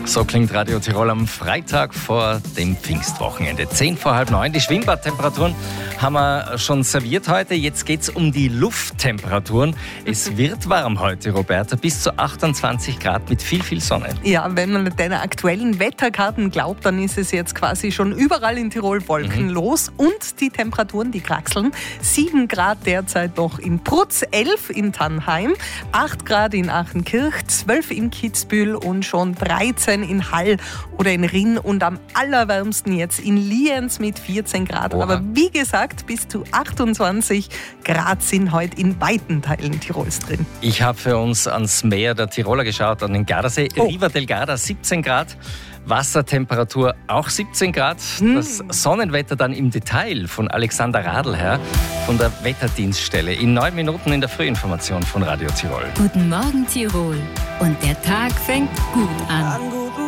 So klingt Radio Tirol am Freitag vor dem Pfingstwochenende. 8:50. Die Schwimmbadtemperaturen haben wir schon serviert heute. Jetzt geht es um die Lufttemperaturen. Es wird warm heute, Roberta, bis zu 28 Grad mit viel Sonne. Ja, wenn man deiner aktuellen Wetterkarten glaubt, dann ist es jetzt quasi schon überall in Tirol wolkenlos. Und die Temperaturen, die kraxeln. 7 Grad derzeit noch in Prutz, 11 in Tannheim, 8 Grad in Achenkirch, 12 in Kitzbühel und schon 13 in Hall oder in Rinn und am allerwärmsten jetzt in Lienz mit 14 Grad. Oha. Aber wie gesagt, bis zu 28 Grad sind heute in weiten Teilen Tirols drin. Ich habe für uns ans Meer der Tiroler geschaut, an den Gardasee. Riva del Garda 17 Grad. Wassertemperatur auch 17 Grad. Das Sonnenwetter dann im Detail von Alexander Radlherr von der Wetterdienststelle. In 9 Minuten in der Frühinformation von Radio Tirol. Guten Morgen Tirol. Und der Tag fängt gut an.